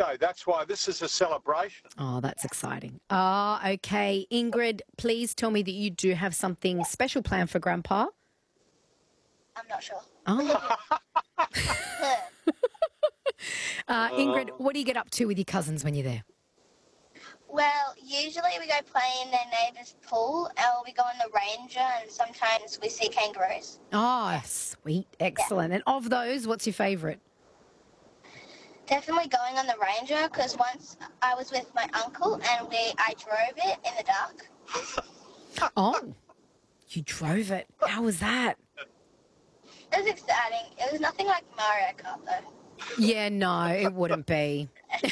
birthday. That's why this is a celebration. Oh, that's exciting. Okay. Ingrid, please tell me that you do have something special planned for Grandpa. I'm not sure. Oh. Ingrid, what do you get up to with your cousins when you're there? Well, usually we go play in their neighbour's pool, or we go on the Ranger, and sometimes we see kangaroos. Oh, sweet. Excellent. Yeah. And of those, what's your favourite? Definitely going on the Ranger, because once I was with my uncle and I drove it in the dark. Oh, you drove it. How was that? It was exciting. It was nothing like Mario Kart, though. Yeah, no, it wouldn't be.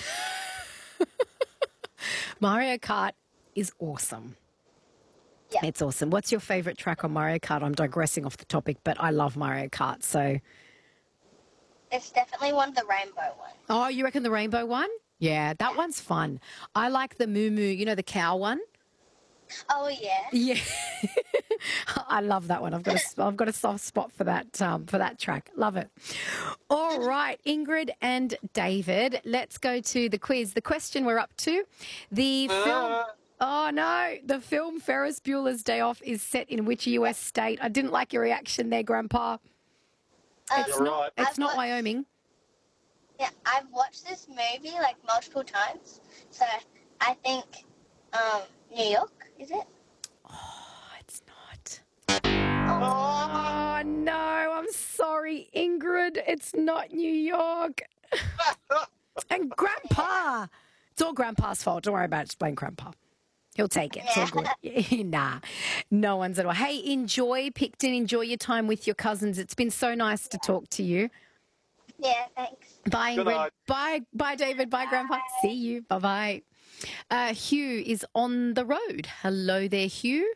Mario Kart is awesome. Yeah. It's awesome. What's your favourite track on Mario Kart? I'm digressing off the topic, but I love Mario Kart, so... It's definitely one of the rainbow ones. Oh, you reckon the rainbow one? Yeah, that one's fun. I like the Moo Moo, you know, the cow one? Oh, yeah. Yeah. I love that one. I've got a soft spot for that track. Love it. All right, Ingrid and David, let's go to the quiz. The question we're up to, the film... Oh, no. The film Ferris Bueller's Day Off is set in which US state? I didn't like your reaction there, Grandpa. It's not Wyoming. Yeah, I've watched this movie like multiple times. So I think New York, is it? Oh, it's not. Oh, no. I'm sorry, Ingrid. It's not New York. And Grandpa. It's all Grandpa's fault. Don't worry about it. Just blame Grandpa. He'll take it. It's all good. Nah, no one's at all. Hey, enjoy Picton. Enjoy your time with your cousins. It's been so nice to talk to you. Yeah, thanks. Bye, Ingrid. Bye, David. Bye, Grandpa. See you. Bye-bye. Hugh is on the road. Hello there, Hugh.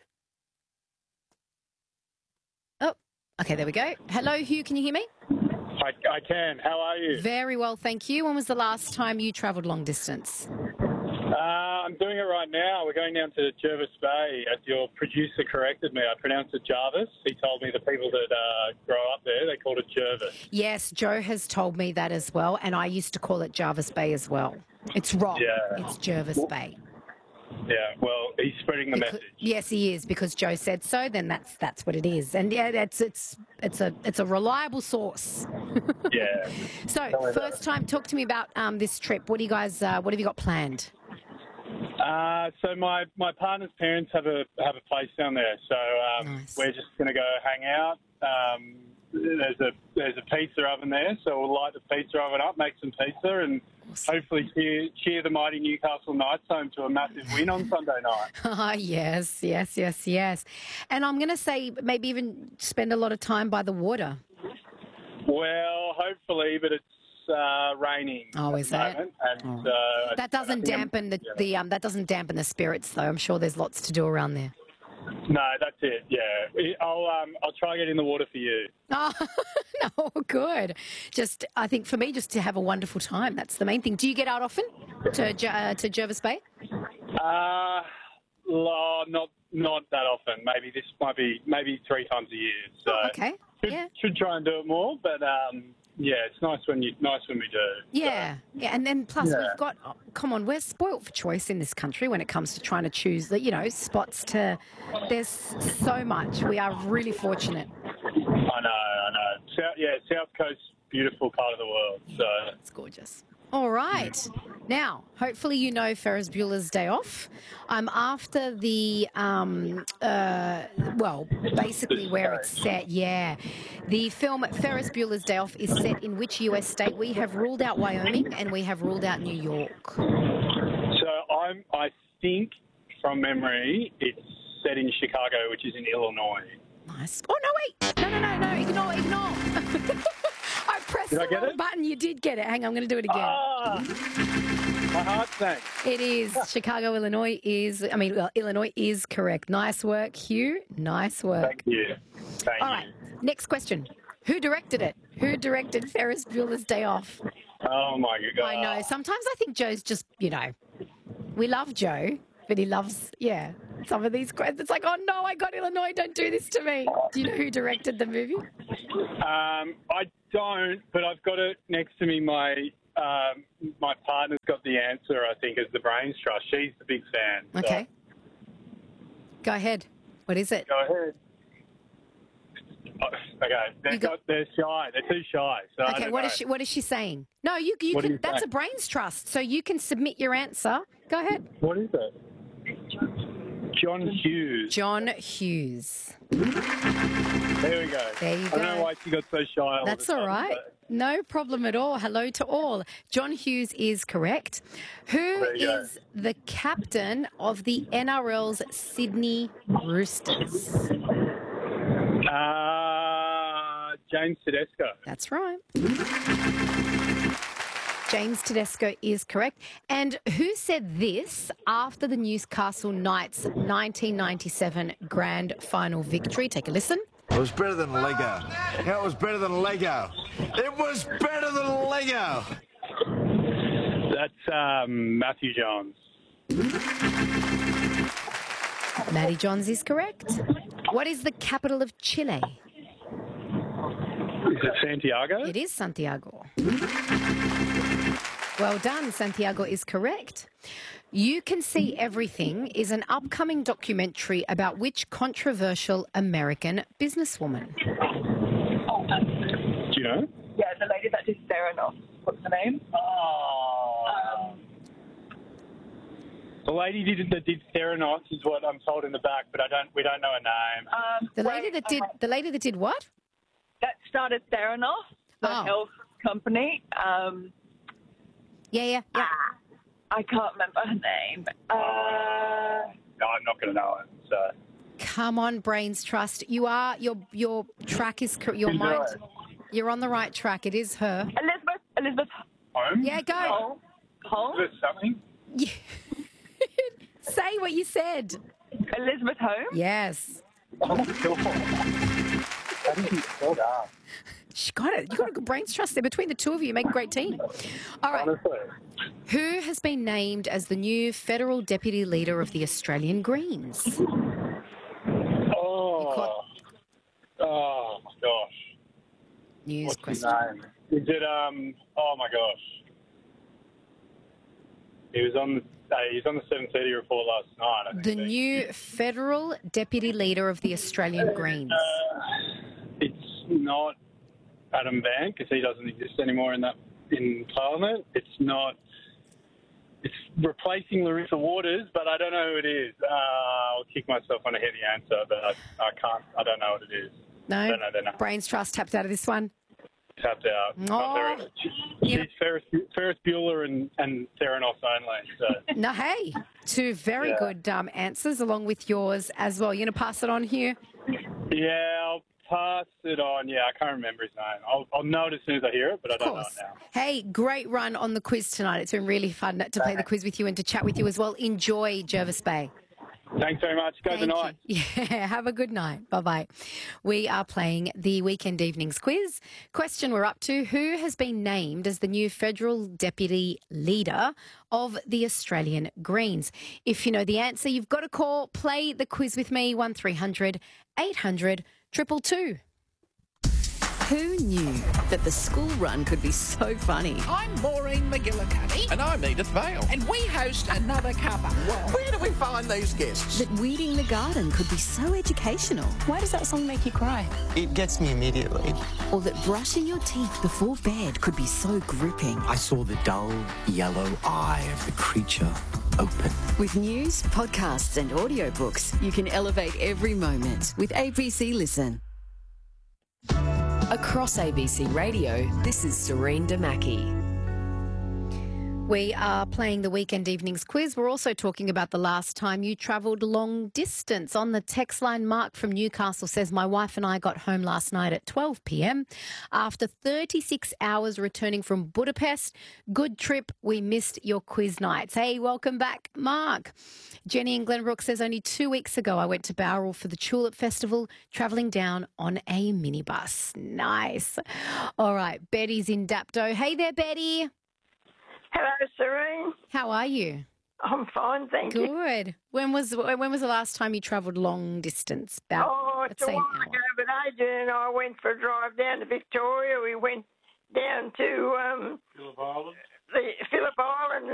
Oh, okay, there we go. Hello, Hugh. Can you hear me? I can. How are you? Very well, thank you. When was the last time you travelled long distance? I'm doing it right now. We're going down to Jervis Bay. As your producer corrected me, I pronounced it Jarvis. He told me the people that grow up there, they called it Jervis. Yes, Joe has told me that as well, and I used to call it Jarvis Bay as well. It's wrong. Yeah. It's Jervis Bay. Yeah, well, he's spreading the message. Yes, he is, because Joe said so. Then that's what it is, and yeah, it's a reliable source. Yeah. So first time, talk to me about this trip. What do you guys? What have you got planned? So my partner's parents have a place down there, so nice. We're just going to go hang out. There's a pizza oven there, so we'll light the pizza oven up, make some pizza, and hopefully cheer the mighty Newcastle Knights home to a massive win on Sunday night. Oh, yes. And I'm going to say maybe even spend a lot of time by the water. Well, hopefully, but it's raining. Oh, is that? And that doesn't dampen that doesn't dampen the spirits, though. I'm sure there's lots to do around there. No, that's it. Yeah, I'll try get in the water for you. Oh, no, good. I think for me, just to have a wonderful time. That's the main thing. Do you get out often to Jervis Bay? Not that often. Maybe this might be 3 times a year. So okay. Should try and do it more, but yeah, it's nice when we do. Yeah, so. Yeah, and then plus we've got. Come on, we're spoilt for choice in this country when it comes to trying to choose spots to. There's so much. We are really fortunate. I know. South Coast, beautiful part of the world. So it's gorgeous. All right. Now, hopefully you know Ferris Bueller's Day Off. After the, basically where it's set, yeah. The film Ferris Bueller's Day Off is set in which US state? We have ruled out Wyoming and we have ruled out New York. So I think, from memory, it's set in Chicago, which is in Illinois. Nice. Oh, no, wait. No. Ignore. I pressed the wrong button. You did get it. Hang on, I'm going to do it again. My heart sank. It is. Chicago, Illinois is correct. Nice work, Hugh. Nice work. Thank you. All right, next question. Who directed it? Who directed Ferris Bueller's Day Off? Oh, my God. I know. Sometimes I think Joe's just, we love Joe, but he loves, some of these questions. It's like, oh, no, I got Illinois. Don't do this to me. Do you know who directed the movie? I don't, but I've got it next to me, my my partner's got the answer, I think, as the Brains Trust. She's the big fan. so- Okay. Go ahead. What is it? Go ahead. Oh, okay, they're shy. They're too shy. So I Okay, don't what know. is she saying? No, you What do can. you That's say? a Brains Trust, so you can submit your answer. Go ahead. What is it? John Hughes. John Hughes. There we go. There you I don't know go. why she got so shy. All of That's a all sudden, right. but- No problem at all. Hello to all. John Hughes is correct. Who There you go. is the captain of the NRL's Sydney Roosters? James Tedesco. That's right. James Tedesco is correct. And who said this after the Newcastle Knights' 1997 grand final victory? Take a listen. It was better than Lego. It was better than Lego. It was better than Lego. That's Matthew Johns. Matty Johns is correct. What is the capital of Chile? Is it Santiago? It is Santiago. Well done. Santiago is correct. You Can See Everything is an upcoming documentary about which controversial American businesswoman? Do you know? Yeah, the lady that did Theranos. What's her name? The lady that did Theranos is what I'm told in the back, but we don't know her name. The lady that did what? That started Theranos, the Oh. health company. Yeah. I can't remember her name. No, I'm not going to know it. So. Come on, Brains Trust. You are your track is your Who's mind. right? You're on the right track. It is her. Elizabeth Home? Yeah, go. Holmes. Elizabeth something? Yeah. Say what you said. Elizabeth Holmes. Yes. Oh, my God. How did you spell that? She got it. You got a good Brains Trust there. Between the two of you, you make a great team. All right. Honestly. Who has been named as the new federal deputy leader of the Australian Greens? Oh, my gosh. News What's his question. name? Is it, oh my gosh. He was on the 7:30 report last night, I think. The new federal deputy leader of the Australian Greens. It's not Adam Bank, because he doesn't exist anymore in Parliament. It's replacing Larissa Waters, but I don't know who it is. I'll kick myself when I hear the answer, but I don't know what it is. No? I don't know their name. Brains Trust tapped out of this one. Tapped out. Oh. She's Ferris Bueller and Theranos only. So. No, hey, two very Yeah. good answers along with yours as well. You're going to pass it on here? Yeah, I'll pass it on. Yeah, I can't remember his name. I'll know it as soon as I hear it, but I Of don't know course. it now. Hey, great run on the quiz tonight. It's been really fun to play the quiz with you and to chat with you as well. Enjoy Jervis Bay. Thanks very much. Go Thank tonight. you. Yeah, have a good night. Bye-bye. We are playing the Weekend Evenings quiz. Question we're up to, who has been named as the new federal deputy leader of the Australian Greens? If you know the answer, you've got to call, play the quiz with me, 1300 800 222. Who knew that the school run could be so funny? I'm Maureen McGillicuddy. And I'm Edith Vale. And we host another cuppa. Well, Where do we find these guests? That weeding the garden could be so educational? Why does that song make you cry? It gets me immediately. Or that brushing your teeth before bed could be so gripping? I saw the dull yellow eye of the creature open. With news, podcasts and audiobooks, you can elevate every moment with ABC Listen. Across ABC Radio, this is Serene Damaki. We are playing the Weekend Evenings quiz. We're also talking about the last time you travelled long distance. On the text line, Mark from Newcastle says, my wife and I got home last night at 12 p.m. after 36 hours returning from Budapest. Good trip. We missed your quiz nights. Hey, welcome back, Mark. Jenny in Glenbrook says, only 2 weeks ago I went to Bowral for the Tulip Festival, travelling down on a minibus. Nice. All right, Betty's in Dapto. Hey there, Betty. Hello, Serene. How are you? I'm fine, thank you. Good. When was the last time you travelled long distance? About, Oh, let's it's a say, an while hour. ago, but Adrian and I went for a drive down to Victoria. We went down to the Phillip Island